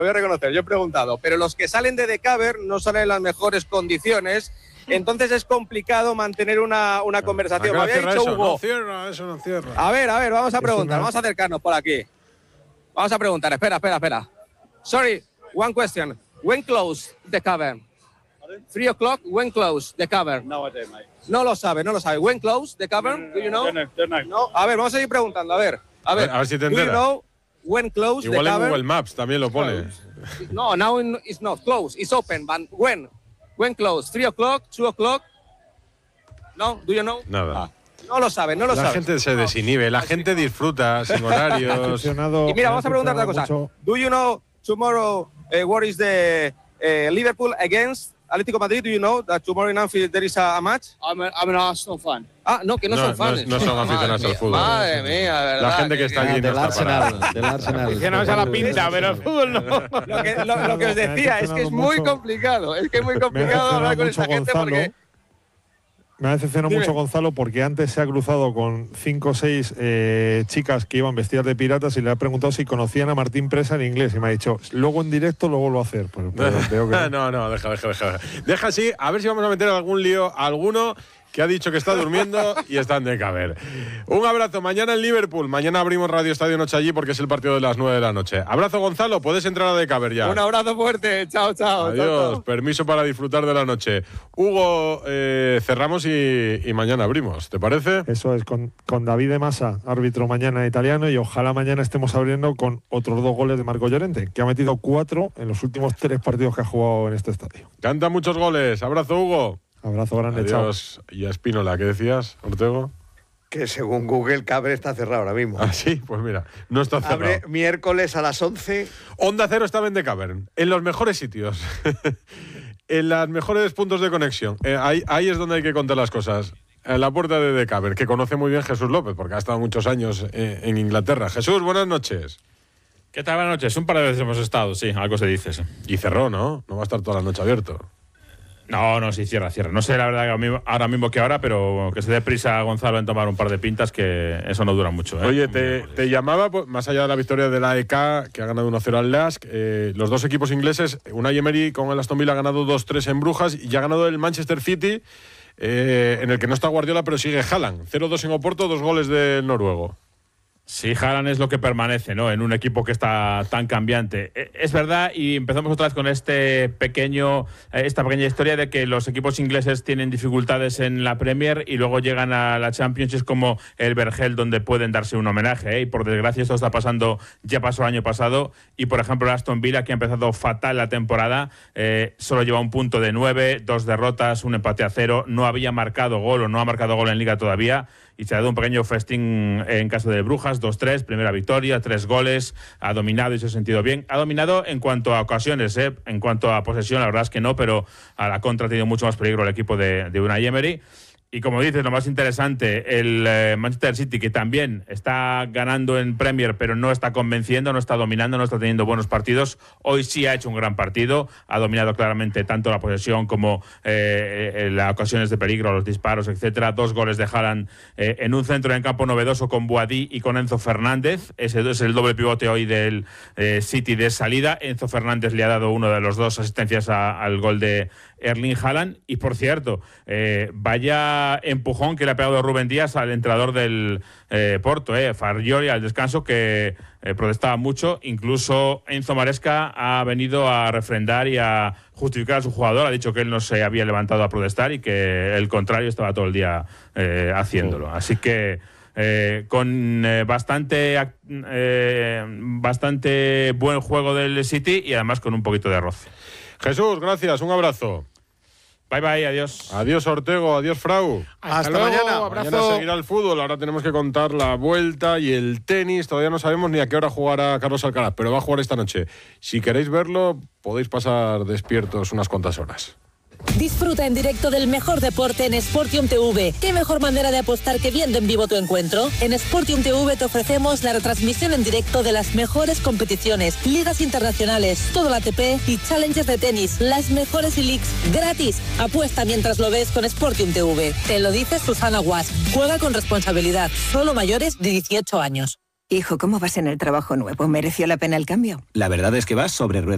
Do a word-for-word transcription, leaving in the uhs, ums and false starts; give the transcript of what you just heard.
voy a reconocer, yo he preguntado, pero los que salen de The Cavern no salen en las mejores condiciones, entonces es complicado mantener una, una conversación. Me había dicho eso, Hugo. No cierra, eso no cierra. A ver, a ver, vamos a preguntar, vamos a acercarnos por aquí. Vamos a preguntar, espera, espera, espera. Sorry, one question. When close The Cavern? Three o'clock, when close The Cavern? No idea, mate. No lo sabe, no lo sabe. When close The Cavern? No, Do you know? Don't know, don't know. No, a ver, vamos a seguir preguntando, a ver. A ver, A ver si te do you enteras. know when close Igual The en Cavern? Google Maps también lo pone. No, now it's not close, it's open, but when? When close? Three o'clock, two o'clock? No, do you know? Nada. Ah, no lo sabe, no lo la sabe. gente se desinhibe, la gente disfruta sin horarios. Y mira, vamos a preguntar otra cosa. Mucho. Do you know tomorrow uh, what is the uh, Liverpool against Atlético Madrid? Do you know that tomorrow in Anfield there is a, a match? I'm, a, I'm an Arsenal fan. Ah, no, que no, No, son fans. no- no son aficionados al fútbol. Madre mía, verdad. La gente que está allí no Del está para. Arsenal, del Arsenal. Aficionados a la pinta, pero el fútbol no. Lo que, lo, lo que os decía es que es muy complicado. Es que es muy complicado hablar con esta gente porque. Me ha decepcionado Dime. mucho Gonzalo porque antes se ha cruzado con cinco o seis eh, chicas que iban vestidas de piratas y le ha preguntado si conocían a Martín Presa en inglés y me ha dicho, luego en directo lo vuelvo a hacer. Pero, pero veo que No, no, deja, deja, deja. Deja así, a ver si vamos a meter algún lío a alguno que ha dicho que está durmiendo y están de caber. Un abrazo, mañana en Liverpool. Mañana abrimos Radio Estadio Noche allí porque es el partido de las nueve de la noche. Abrazo, Gonzalo, puedes entrar a de caber ya. Un abrazo fuerte. Chao, chao. Adiós, chao, chao. permiso para disfrutar de la noche. Hugo, eh, cerramos y, y mañana abrimos, ¿te parece? eso es, con, con David de Masa, árbitro mañana italiano, y ojalá mañana estemos abriendo con otros dos goles de Marco Llorente, que ha metido cuatro en los últimos tres partidos que ha jugado en este estadio. Canta muchos goles. Abrazo, Hugo. Abrazo grande, chao. Adiós. Y a Espínola, ¿qué decías, Ortego? Que según Google, Cabre está cerrado ahora mismo. Ah, sí, pues mira, no está cerrado. Abre miércoles a las once. Onda Cero estaba en The Cavern, en los mejores sitios, en los mejores puntos de conexión. Eh, ahí, ahí es donde hay que contar las cosas. En la puerta de The Cavern, que conoce muy bien Jesús López, porque ha estado muchos años eh, en Inglaterra. Jesús, buenas noches. ¿Qué tal? Buenas noches. Un par de veces hemos estado, sí, algo se dice. Sí. Y cerró, ¿no? No va a estar toda la noche abierto. No, no, sí, cierra, cierra. No sé la verdad ahora mismo, ahora mismo que ahora, pero que se dé prisa a Gonzalo en tomar un par de pintas, que eso no dura mucho. ¿eh? Oye, te, te llamaba, pues, más allá de la victoria de la A E K, que ha ganado uno cero al Lask, eh, los dos equipos ingleses, Unai Emery con el Aston Villa ha ganado dos tres en Brujas y ya ha ganado el Manchester City, eh, en el que no está Guardiola, pero sigue Haaland. cero dos en Oporto, dos goles del noruego. Sí, Haaland es lo que permanece, ¿no? En un equipo que está tan cambiante. Es verdad, y empezamos otra vez con este pequeño, esta pequeña historia de que los equipos ingleses tienen dificultades en la Premier y luego llegan a la Champions, es como el Vergel donde pueden darse un homenaje, ¿eh? Y por desgracia esto está pasando, ya pasó el año pasado, y por ejemplo el Aston Villa, que ha empezado fatal la temporada, eh, solo lleva un punto de nueve, dos derrotas, un empate a cero, no había marcado gol o no ha marcado gol en Liga todavía, y se ha dado un pequeño festín en caso de Brujas, dos tres, primera victoria, tres goles, ha dominado y se ha sentido bien. Ha dominado en cuanto a ocasiones, ¿eh? En cuanto a posesión, la verdad es que no, pero a la contra ha tenido mucho más peligro el equipo de, de Unai Emery. Y como dices, lo más interesante, el eh, Manchester City, que también está ganando en Premier, pero no está convenciendo, no está dominando, no está teniendo buenos partidos. Hoy sí ha hecho un gran partido, ha dominado claramente tanto la posesión como eh, eh, las ocasiones de peligro, los disparos, etcétera. Dos goles de Haaland eh, en un centro en campo novedoso con Boadí y con Enzo Fernández. Ese es el doble pivote hoy del eh, City de salida. Enzo Fernández le ha dado uno de los dos asistencias a, al gol de Erling Haaland. Y por cierto, eh, vaya empujón que le ha pegado Rubén Díaz al entrenador del eh, Porto, eh, Farrioli, al descanso, que eh, protestaba mucho. Incluso Enzo Maresca ha venido a refrendar y a justificar a su jugador. Ha dicho que él no se había levantado a protestar y que el contrario estaba todo el día eh, haciéndolo. Así que Eh, con eh, bastante eh, bastante buen juego del City y además con un poquito de roce. Jesús, gracias, un abrazo. Bye bye, adiós. Adiós, Ortego, adiós, Frau. Hasta, Hasta luego, mañana. abrazo. Mañana seguirá el fútbol, ahora tenemos que contar la vuelta y el tenis. Todavía no sabemos ni a qué hora jugará Carlos Alcaraz, pero va a jugar esta noche. Si queréis verlo, podéis pasar despiertos unas cuantas horas. Disfruta en directo del mejor deporte en Sportium T V. ¿Qué mejor manera de apostar que viendo en vivo tu encuentro? En Sportium T V te ofrecemos la retransmisión en directo de las mejores competiciones, ligas internacionales, todo la A T P y Challengers de tenis, las mejores e-leagues gratis. Apuesta mientras lo ves con Sportium T V. Te lo dice Susana Guas. Juega con responsabilidad. Solo mayores de dieciocho años. Hijo, ¿cómo vas en el trabajo nuevo? ¿Mereció la pena el cambio? La verdad es que vas sobre ruedas.